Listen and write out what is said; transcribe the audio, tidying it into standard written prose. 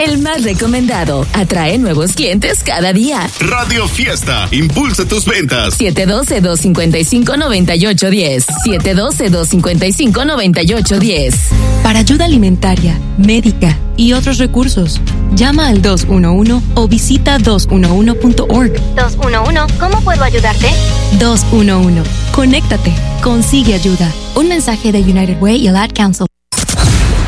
el más recomendado. Atrae nuevos clientes cada día. Radio Fiesta, impulsa tus ventas. 712-255-9810. 712-255-9810. Para ayuda alimentaria, médica y otros recursos, llama al 211 o visita 211.org. 211, ¿cómo puedo ayudarte? 211. Conéctate. Consigue ayuda. Un mensaje de United Way y el Ad Council.